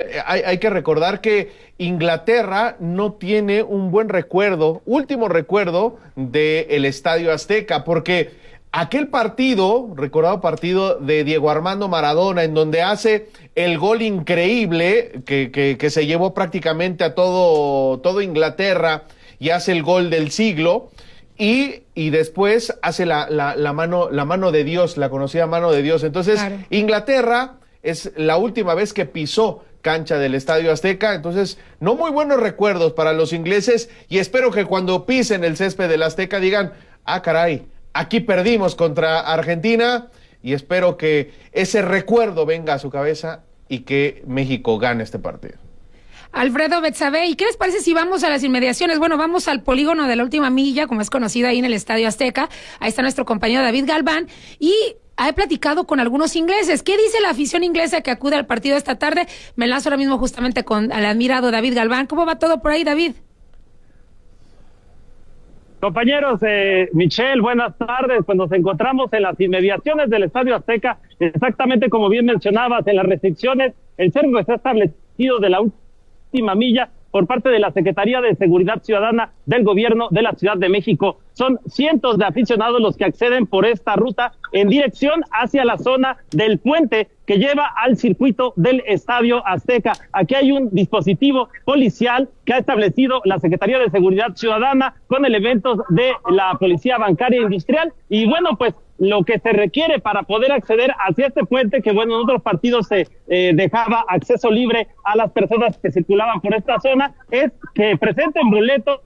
hay que recordar que Inglaterra no tiene un buen recuerdo, último recuerdo del Estadio Azteca, porque aquel partido, recordado partido de Diego Armando Maradona, en donde hace el gol increíble que se llevó prácticamente a todo Inglaterra y hace el gol del siglo, y después hace la mano de Dios, la conocida mano de Dios. Entonces, claro, Inglaterra es la última vez que pisó cancha del Estadio Azteca, entonces no muy buenos recuerdos para los ingleses, y espero que cuando pisen el césped del Azteca digan, ah caray, aquí perdimos contra Argentina, y espero que ese recuerdo venga a su cabeza y que México gane este partido. Alfredo Betsabe, ¿y qué les parece si vamos a las inmediaciones? Bueno, vamos al polígono de la última milla, como es conocido ahí en el Estadio Azteca. Ahí está nuestro compañero David Galván, y he platicado con algunos ingleses. ¿Qué dice la afición inglesa que acude al partido esta tarde? Me enlazo ahora mismo justamente con el admirado David Galván. ¿Cómo va todo por ahí, David? Compañeros, Michelle, buenas tardes. Pues nos encontramos en las inmediaciones del Estadio Azteca, exactamente como bien mencionabas, en las restricciones. El cerco está establecido de la última milla por parte de la Secretaría de Seguridad Ciudadana del Gobierno de la Ciudad de México. Son cientos de aficionados los que acceden por esta ruta en dirección hacia la zona del puente que lleva al circuito del Estadio Azteca. Aquí hay un dispositivo policial que ha establecido la Secretaría de Seguridad Ciudadana con elementos de la Policía Bancaria Industrial. Y bueno, pues lo que se requiere para poder acceder hacia este puente, que bueno, en otros partidos se dejaba acceso libre a las personas que circulaban por esta zona, es que presenten boletos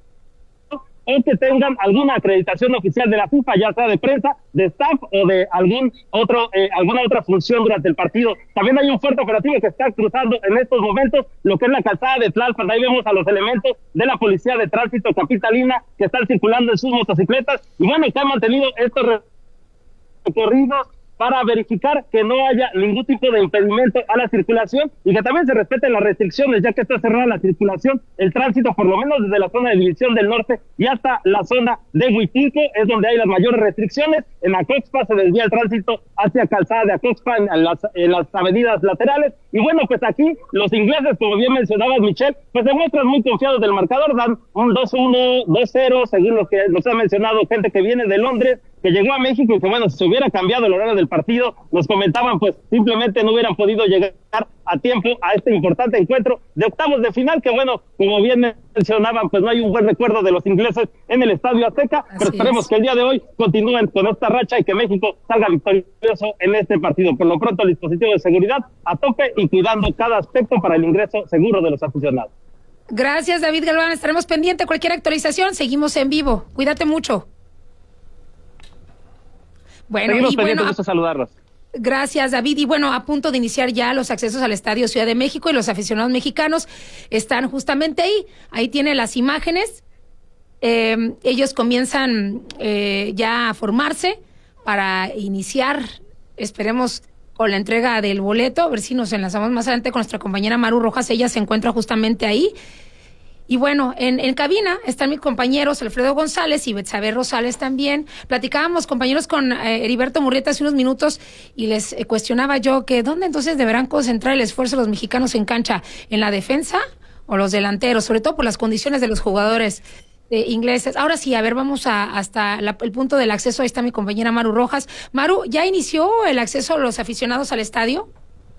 o que tengan alguna acreditación oficial de la FIFA, ya sea de prensa, de staff o de alguna otra función durante el partido. También hay un fuerte operativo que está cruzando en estos momentos lo que es la calzada de Tlalpan. Ahí vemos a los elementos de la Policía de Tránsito Capitalina que están circulando en sus motocicletas, y bueno, que han mantenido estos recorridos para verificar que no haya ningún tipo de impedimento a la circulación y que también se respeten las restricciones, ya que está cerrada la circulación, el tránsito, por lo menos desde la zona de División del Norte y hasta la zona de Huitilco, es donde hay las mayores restricciones. En Acoxpa se desvía el tránsito hacia Calzada de Acoxpa en las avenidas laterales. Y bueno, pues aquí los ingleses, como bien mencionabas, Michelle, pues se muestran muy confiados del marcador, dan un 2-1, 2-0, según lo que nos ha mencionado gente que viene de Londres, que llegó a México, y que bueno, si se hubiera cambiado el horario del partido, nos comentaban, pues simplemente no hubieran podido llegar a tiempo a este importante encuentro de octavos de final, que bueno, como bien mencionaban, pues no hay un buen recuerdo de los ingleses en el Estadio Azteca, pero esperemos que el día de hoy continúen con esta racha y que México salga victorioso en este partido. Por lo pronto, el dispositivo de seguridad a tope y cuidando cada aspecto para el ingreso seguro de los aficionados. Gracias, David Galván, estaremos pendientes. Cualquier actualización, seguimos en vivo. Cuídate mucho. Bueno, seguimos pendientes, gusto saludarlos. Gracias, David. Y bueno, a punto de iniciar ya los accesos al Estadio Ciudad de México, y los aficionados mexicanos están justamente ahí. Ahí tiene las imágenes. Ellos comienzan ya a formarse para iniciar, esperemos, con la entrega del boleto. A ver si nos enlazamos más adelante con nuestra compañera Maru Rojas. Ella se encuentra justamente ahí. Y bueno, en cabina están mis compañeros Alfredo González y Betsabe Rosales también. Platicábamos, compañeros, con Heriberto Murrieta hace unos minutos, y les cuestionaba yo que ¿dónde entonces deberán concentrar el esfuerzo los mexicanos en cancha? ¿En la defensa o los delanteros? Sobre todo por las condiciones de los jugadores ingleses. Ahora sí, a ver, vamos hasta el punto del acceso. Ahí está mi compañera Maru Rojas. Maru, ¿ya inició el acceso a los aficionados al estadio?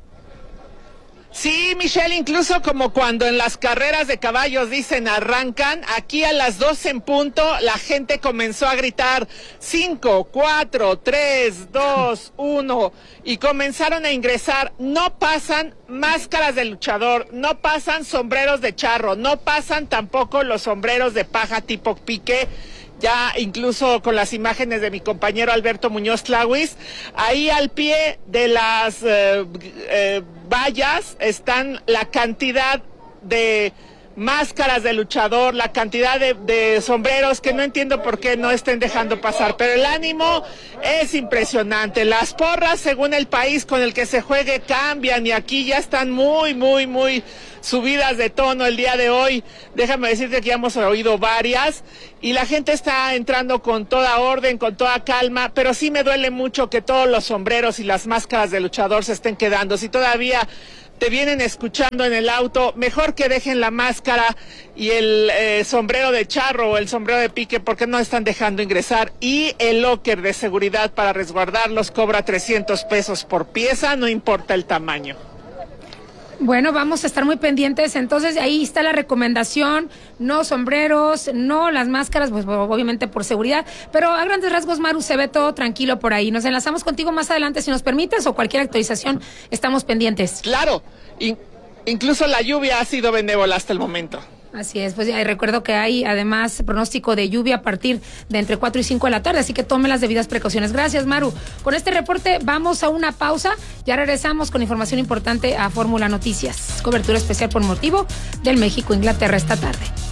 Sí, Michelle, incluso como cuando en las carreras de caballos dicen arrancan, aquí a las 12 en punto la gente comenzó a gritar 5, 4, 3, 2, 1 y comenzaron a ingresar. No pasan máscaras de luchador, no pasan sombreros de charro, no pasan tampoco los sombreros de paja tipo pique. Ya incluso con las imágenes de mi compañero Alberto Muñoz Tlahuis, ahí al pie de las vallas están la cantidad de máscaras de luchador, la cantidad de sombreros, que no entiendo por qué no estén dejando pasar, pero el ánimo es impresionante. Las porras, según el país con el que se juegue, cambian, y aquí ya están muy subidas de tono el día de hoy. Déjame decirte que ya hemos oído varias, y la gente está entrando con toda orden, con toda calma, pero sí me duele mucho que todos los sombreros y las máscaras de luchador se estén quedando. Si todavía te vienen escuchando en el auto, mejor que dejen la máscara y el sombrero de charro o el sombrero de pique porque no están dejando ingresar. Y el locker de seguridad para resguardarlos cobra 300 pesos por pieza, no importa el tamaño. Bueno, vamos a estar muy pendientes. Entonces, ahí está la recomendación. No sombreros, no las máscaras, pues obviamente por seguridad. Pero a grandes rasgos, Maru, se ve todo tranquilo por ahí. Nos enlazamos contigo más adelante si nos permites o cualquier actualización. Estamos pendientes. Claro, incluso la lluvia ha sido benévola hasta el momento. Así es, pues ya recuerdo que hay además pronóstico de lluvia a partir de entre 4 y 5 de la tarde, así que tome las debidas precauciones. Gracias, Maru. Con este reporte vamos a una pausa, ya regresamos con información importante a Fórmula Noticias, cobertura especial por motivo del México-Inglaterra esta tarde.